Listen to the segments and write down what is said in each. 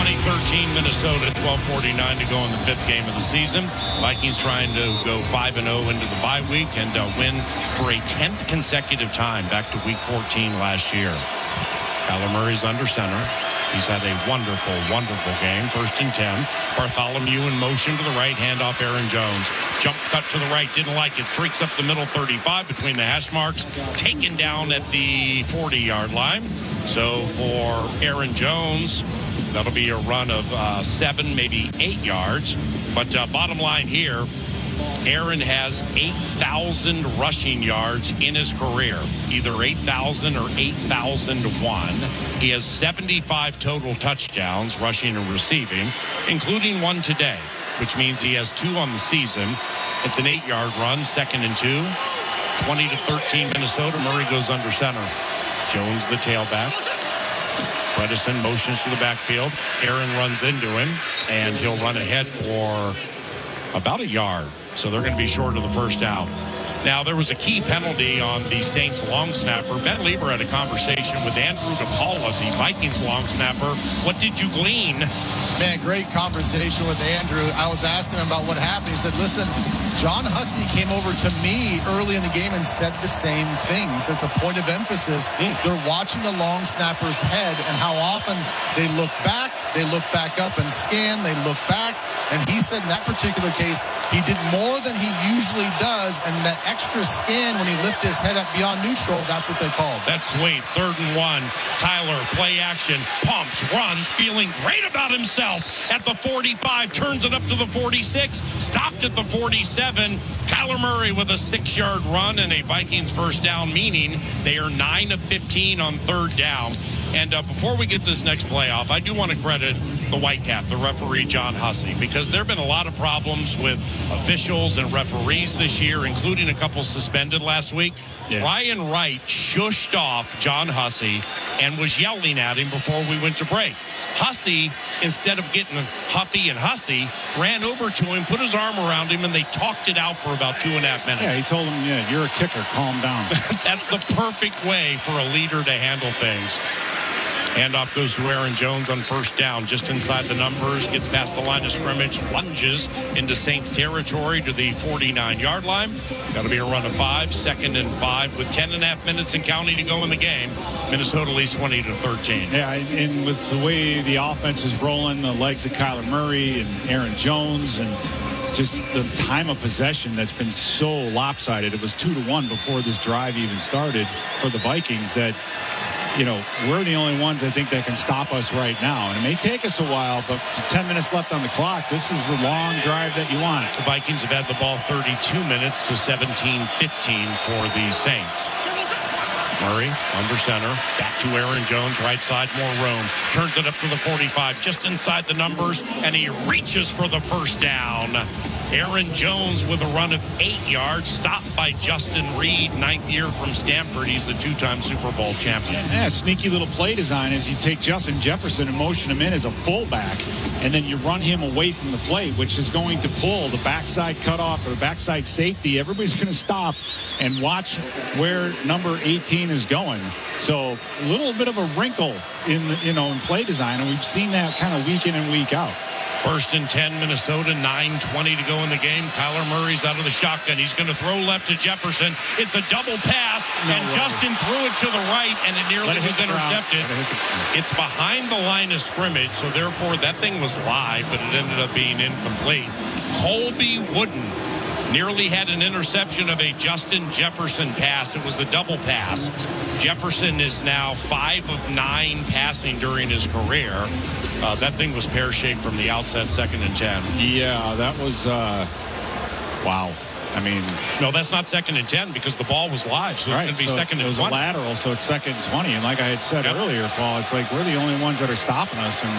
2013 Minnesota, 12:49 to go in the 5th game of the season. Vikings trying to go 5-0 into the bye week and win for a 10th consecutive time back to week 14 last year. Kyler Murray's under center. He's had a wonderful, wonderful game. 1st and 10. Bartholomew in motion to the right. Handoff Aaron Jones. Jump cut to the right. Didn't like it. Streaks up the middle 35 between the hash marks. Taken down at the 40-yard line. So for Aaron Jones, that'll be a run of 7, maybe 8 yards. But bottom line here, Aaron has 8,000 rushing yards in his career, either 8,000 or 8,001. He has 75 total touchdowns, rushing and receiving, including one today, which means he has 2 on the season. It's an 8-yard run, 2nd and 2. 20-13 Minnesota. Murray goes under center. Jones, the tailback. Bredesen motions to the backfield. Aaron runs into him, and he'll run ahead for about a yard. So they're going to be short of the first down. Now, there was a key penalty on the Saints long snapper. Ben Lieber had a conversation with Andrew DePaula, the Vikings long snapper. What did you glean? Man, great conversation with Andrew. I was asking him about what happened. He said, listen, John Hussey came over to me early in the game and said the same thing. He said it's a point of emphasis. They're watching the long snapper's head and how often they look back up and scan, they look back. And he said in that particular case, he did more than he usually does. And that extra scan when he lifted his head up beyond neutral, that's what they called. That's sweet. 3rd and 1. Kyler, play action, pumps, runs, feeling great about himself at the 45, turns it up to the 46, stopped at the 47. Kyler Murray with a 6-yard run and a Vikings first down, meaning they are 9 of 15 on 3rd down. And before we get this next play off, I do want to credit the Whitecap, the referee, John Hussey, because there have been a lot of problems with officials and referees this year, including a couple suspended last week. Yeah. Ryan Wright shushed off John Hussey and was yelling at him before we went to break. Hussey, instead of getting huffy and hussy, ran over to him, put his arm around him, and they talked it out for about 2.5 minutes. Yeah, he told him, yeah, you're a kicker, calm down. That's the perfect way for a leader to handle things. Handoff goes to Aaron Jones on 1st down, just inside the numbers, gets past the line of scrimmage, lunges into Saints territory to the 49-yard line. That'll be a run of 5, 2nd and 5 with 10.5 minutes and counting to go in the game. Minnesota leads 20-13. Yeah, and with the way the offense is rolling, the legs of Kyler Murray and Aaron Jones, and just the time of possession that's been so lopsided. It was 2-1 before this drive even started for the Vikings that, you know, we're the only ones I think that can stop us right now. And it may take us a while, but 10 minutes left on the clock. This is the long drive that you want. The Vikings have had the ball 32 minutes to 17-15 for the Saints. Murray under center, back to Aaron Jones, right side, more room, turns it up to the 45, just inside the numbers, and he reaches for the first down. Aaron Jones with a run of 8 yards, stopped by Justin Reed, 9th year from Stanford. He's the 2-time Super Bowl champion. Yeah, sneaky little play design is you take Justin Jefferson and motion him in as a fullback, and then you run him away from the plate, which is going to pull the backside cutoff or the backside safety. Everybody's going to stop and watch where number 18 is going. So a little bit of a wrinkle in the, in play design, and we've seen that kind of week in and week out. 1st and 10, Minnesota, 9:20 to go in the game. Kyler Murray's out of the shotgun. He's going to throw left to Jefferson. It's a double pass, and Justin threw it to the right, and it nearly was intercepted. It's behind the line of scrimmage, so therefore that thing was live, but it ended up being incomplete. Colby Wooden nearly had an interception of a Justin Jefferson pass. It was the double pass. Jefferson is now 5 of 9 passing during his career. That thing was pear-shaped from the outset, 2nd and 10. Yeah, that was, wow. I mean, no, that's not 2nd and 10 because the ball was live, so it's going to be 2nd and 20. It was a lateral, so it's 2nd and 20. And like I had said earlier, Paul, it's like we're the only ones that are stopping us. And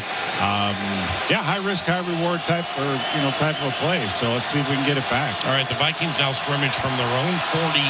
high risk, high reward type of a play. So let's see if we can get it back. All right, the Vikings now scrimmage from their own 48.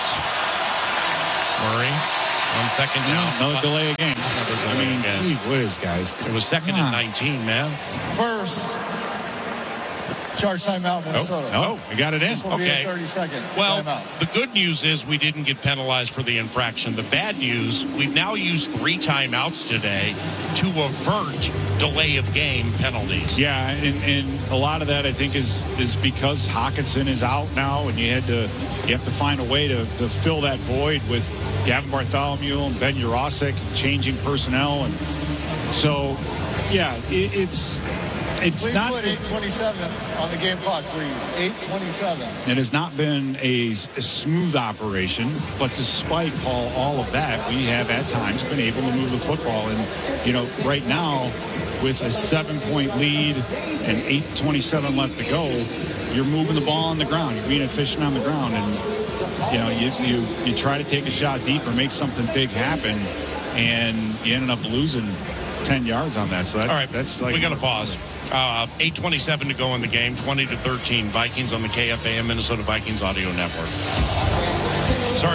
Murray on 2nd down. Another delay again. I mean, gee whiz, guys. It was 2nd and 19, man. First, Charge timeout, Minnesota. No, we got it in. This will be Okay. a 30-second Well, timeout. the good news is we didn't get penalized for the infraction. The bad news, we've now used 3 timeouts today to avert delay of game penalties. Yeah, and a lot of that I think is because Hawkinson is out now, and you have to find a way to fill that void with Gavin Bartholomew and Ben Urosek changing personnel, and so yeah, it's Please not. put 8:27 on the game clock, please. 8:27. It has not been a smooth operation, but despite, Paul, all of that, we have at times been able to move the football. And, right now, with a 7-point lead and 8:27 left to go, you're moving the ball on the ground. You're being efficient on the ground. And, you try to take a shot deep or make something big happen, and you ended up losing 10 yards on that. So that's, all right, that's like... we got to pause. 8:27 to go in the game, 20-13. Vikings on the KFAN Minnesota Vikings Audio Network. Sorry.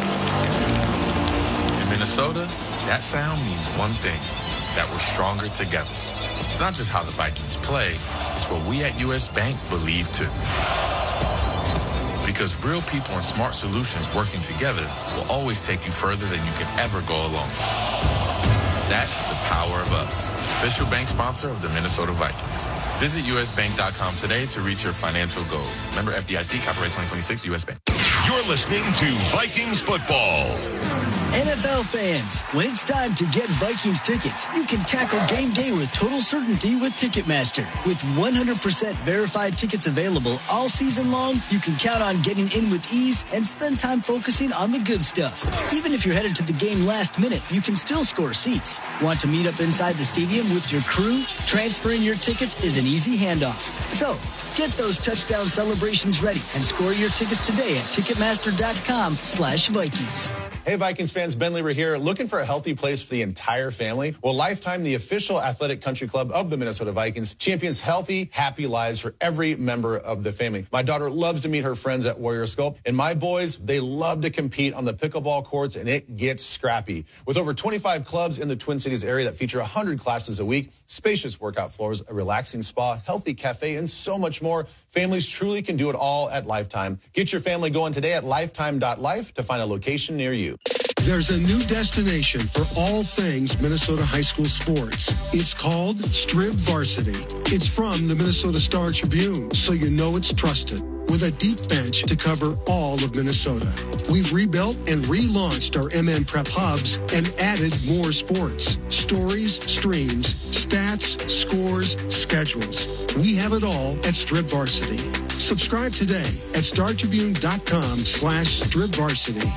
In Minnesota, that sound means one thing, that we're stronger together. It's not just how the Vikings play, it's what we at U.S. Bank believe too. Because real people and smart solutions working together will always take you further than you can ever go alone. That's the power of us. Official bank sponsor of the Minnesota Vikings. Visit usbank.com today to reach your financial goals. Member FDIC, copyright 2026, U.S. Bank. You're listening to Vikings football. NFL fans, when it's time to get Vikings tickets, you can tackle game day with total certainty with Ticketmaster. With 100% verified tickets available all season long, you can count on getting in with ease and spend time focusing on the good stuff. Even if you're headed to the game last minute, you can still score seats. Want to meet up inside the stadium with your crew? Transferring your tickets is an easy handoff. So, get those touchdown celebrations ready and score your tickets today at Ticketmaster.com/Vikings. Hey, Vikings fans, Ben Lieber here. Looking for a healthy place for the entire family? Well, Lifetime, the official athletic country club of the Minnesota Vikings, champions healthy, happy lives for every member of the family. My daughter loves to meet her friends at Warrior Sculpt, and my boys, they love to compete on the pickleball courts, and it gets scrappy. With over 25 clubs in the Twin Cities area that feature 100 classes a week, spacious workout floors, a relaxing spa, healthy cafe, and so much more, families truly can do it all at Lifetime. Get your family going today at lifetime.life to find a location near you. There's a new destination for all things Minnesota high school sports. It's called Strib Varsity. It's from the Minnesota Star Tribune, so you know it's trusted. With a deep bench to cover all of Minnesota. We've rebuilt and relaunched our MN Prep hubs and added more sports. Stories, streams, stats, scores, schedules. We have it all at Strib Varsity. Subscribe today at StarTribune.com/Strib Varsity.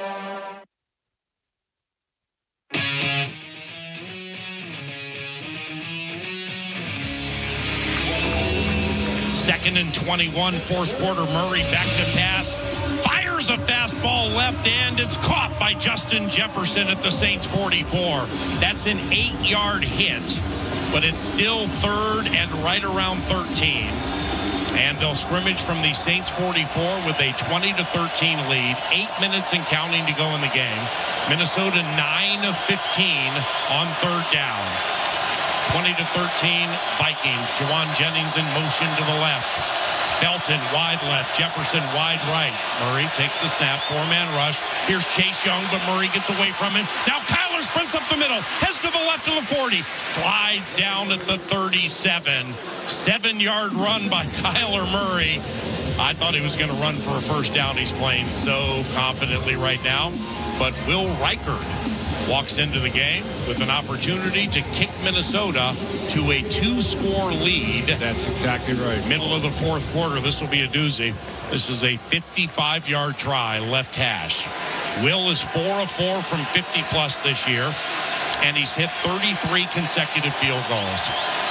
Second and 21, fourth quarter. Murray back to pass. Fires a fastball left, and it's caught by Justin Jefferson at the Saints 44. That's an 8-yard hit, but it's still third and right around 13. And they'll scrimmage from the Saints 44 with a 20-13 lead. 8 minutes and counting to go in the game. Minnesota 9 of 15 on third down. 20-13 Vikings. Jawan Jennings in motion to the left. Felton wide left. Jefferson wide right. Murray takes the snap. 4-man rush. Here's Chase Young, but Murray gets away from him. Now Kyler sprints up the middle. Heads to the left to the 40. Slides down at the 37. 7-yard run by Kyler Murray. I thought he was going to run for a first down. He's playing so confidently right now. But Will Reichard walks into the game with an opportunity to kick Minnesota to a 2-score lead. That's exactly right. Middle of the fourth quarter. This will be a doozy. This is a 55-yard try, left hash. Will is 4 of 4 from 50-plus this year, and he's hit 33 consecutive field goals.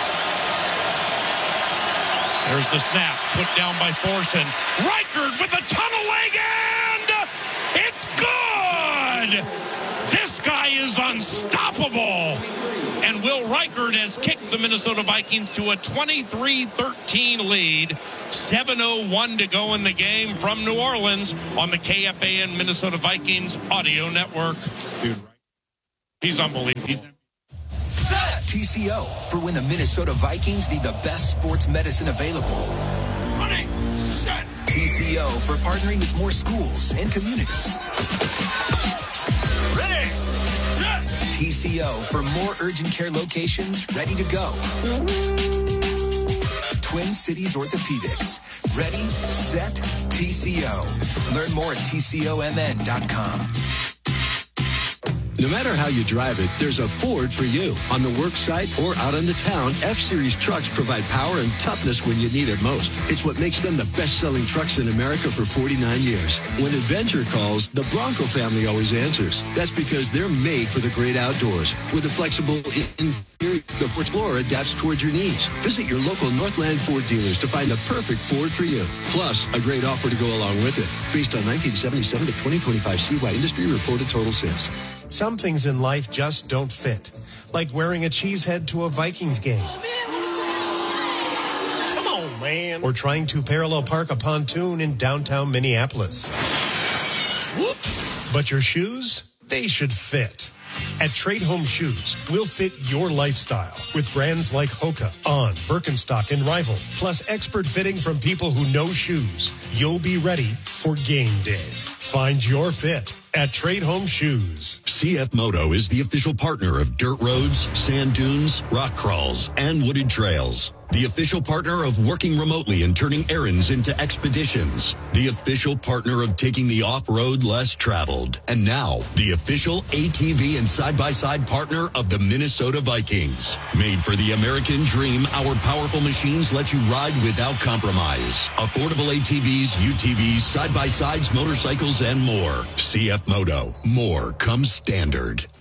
There's the snap, put down by Thorson. Reichard with a ton of leg, and it's good! This guy is unstoppable. And Will Reichard has kicked the Minnesota Vikings to a 23-13 lead. 7:01 to go in the game from New Orleans on the KFAN Minnesota Vikings Audio Network. Dude, He's unbelievable. TCO, for when the Minnesota Vikings need the best sports medicine available. Set. TCO for partnering with more schools and communities. Ready. Set. TCO for more urgent care locations ready to go. Twin Cities Orthopedics. Ready, set, TCO. Learn more at TCOMN.com. No matter how you drive it, there's a Ford for you. On the work site or out in the town, F-Series trucks provide power and toughness when you need it most. It's what makes them the best-selling trucks in America for 49 years. When adventure calls, the Bronco family always answers. That's because they're made for the great outdoors. With a flexible interior, the Explorer adapts towards your needs. Visit your local Northland Ford dealers to find the perfect Ford for you. Plus, a great offer to go along with it. Based on 1977 to 2025 CY industry reported total sales. Some things in life just don't fit. Like wearing a cheesehead to a Vikings game. Come on, man. Or trying to parallel park a pontoon in downtown Minneapolis. Whoops. But your shoes, they should fit. At Trade Home Shoes, we'll fit your lifestyle with brands like Hoka, On, Birkenstock, and Rival, plus expert fitting from people who know shoes. You'll be ready for game day. Find your fit at Trade Home Shoes. CF Moto is the official partner of dirt roads, sand dunes, rock crawls, and wooded trails. The official partner of working remotely and turning errands into expeditions. The official partner of taking the off-road less traveled. And now, the official ATV and side-by-side partner of the Minnesota Vikings. Made for the American dream, our powerful machines let you ride without compromise. Affordable ATVs, UTVs, side-by-sides, motorcycles, and more. CF Moto. More comes standard.